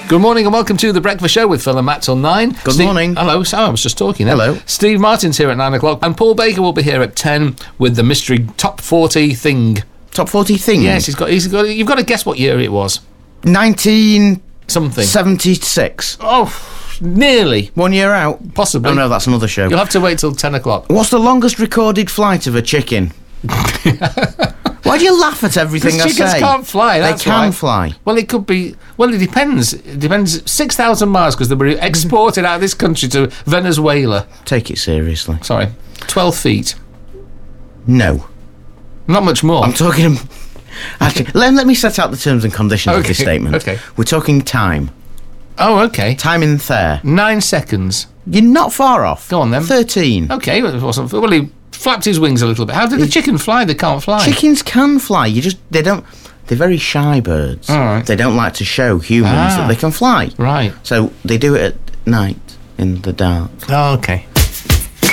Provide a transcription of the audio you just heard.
Good morning and welcome to The Breakfast Show with Phil and Matt till 9. Good morning. Hello. So I was just talking then. Hello. Steve Martin's here at 9 o'clock and Paul Baker will be here at 10 with the mystery top 40 thing. Top 40 thing? Yes, he's got. You've got to guess what year it was. 1976. Something. Oh, nearly. 1 year out? Possibly. Oh no, that's another show. You'll have to wait till 10 o'clock. What's the longest recorded flight of a chicken? Why do you laugh at everything I say? Chickens can't fly, that's They can why. fly. Well, it could be... Well, it depends. It depends. 6,000 miles because they were exported out of this country to Venezuela. Take it seriously. Sorry. 12 feet. No. Not much more. I'm talking... Actually, let me set out the terms and conditions of this statement. Okay. We're talking time. Oh, okay. Time in there. 9 seconds. You're not far off. Go on, then. 13. Okay, well, it wasn't... Well, he flapped his wings a little bit. How did the chicken fly? They can't fly. Chickens can fly. They don't... They're very shy birds. All right. They don't like to show humans that they can fly. Right. So they do it at night, in the dark. Oh, okay.